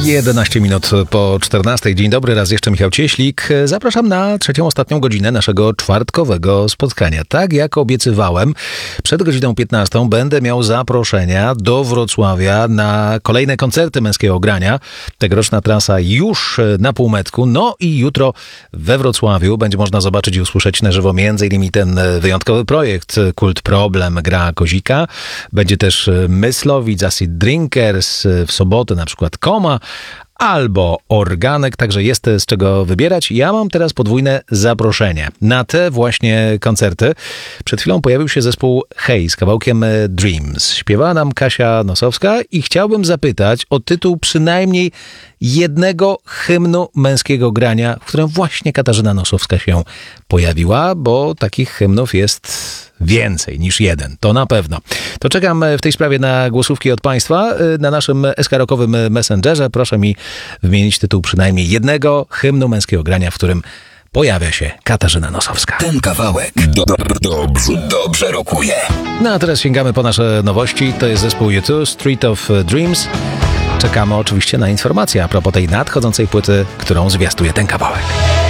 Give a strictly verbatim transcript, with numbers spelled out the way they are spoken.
jedenaście minut po czternastej. Dzień dobry, raz jeszcze Michał Cieślik. Zapraszam na trzecią, ostatnią godzinę naszego czwartkowego spotkania. Tak jak obiecywałem, przed godziną piętnastą będę miał zaproszenia do Wrocławia na kolejne koncerty męskiego grania. Tegoroczna trasa już na półmetku. No i jutro we Wrocławiu będzie można zobaczyć i usłyszeć na żywo między innymi ten wyjątkowy projekt Kult Problem gra Kozika. Będzie też Myslowic, Acid Drinkers, w sobotę na przykład Koma, albo Organek, także jest z czego wybierać. Ja mam teraz podwójne zaproszenie na te właśnie koncerty. Przed chwilą pojawił się zespół Hej z kawałkiem Dreams. Śpiewała nam Kasia Nosowska i chciałbym zapytać o tytuł przynajmniej jednego hymnu męskiego grania, w którym właśnie Katarzyna Nosowska się pojawiła, bo takich hymnów jest więcej niż jeden, to na pewno. To czekam w tej sprawie na głosówki od Państwa na naszym eskarokowym messengerze. Proszę mi wymienić tytuł przynajmniej jednego hymnu męskiego grania, w którym pojawia się Katarzyna Nosowska. Ten kawałek do, do, dobrze, dobrze rokuje. No a teraz sięgamy po nasze nowości. To jest zespół U dwa, Street of Dreams. Czekamy oczywiście na informacje a propos tej nadchodzącej płyty, którą zwiastuje ten kawałek.